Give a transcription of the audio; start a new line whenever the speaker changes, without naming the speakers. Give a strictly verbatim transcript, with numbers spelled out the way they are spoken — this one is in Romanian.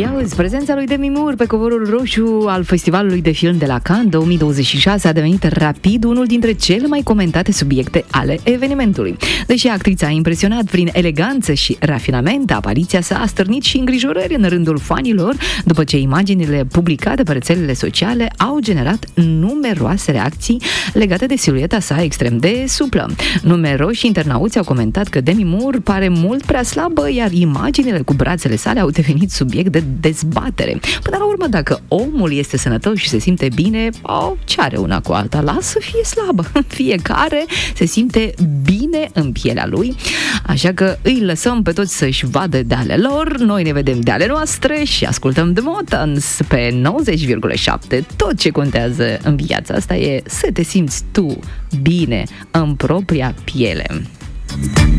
Ia uzi, prezența lui Demi Moore pe covorul roșu al Festivalului de Film de la Cannes două mii douăzeci și șase a devenit rapid unul dintre cele mai comentate subiecte ale evenimentului. Deși actrița a impresionat prin eleganță și rafinament, apariția sa a stârnit și îngrijorări în rândul fanilor, după ce imaginile publicate pe rețelele sociale au generat numeroase reacții legate de silueta sa extrem de suplă. Numeroși internauți au comentat că Demi Moore pare mult prea slabă, iar imaginile cu brațele sale au devenit subiect de dezbatere. Până la urmă, dacă omul este sănătos și se simte bine, oh, ce are una cu alta? Lasă să fie slabă. Fiecare se simte bine în pielea lui, așa că îi lăsăm pe toți să-și vadă de ale lor, noi ne vedem de ale noastre și ascultăm The Motans pe nouăzeci virgulă șapte. Tot ce contează în viața asta e să te simți tu bine în propria piele.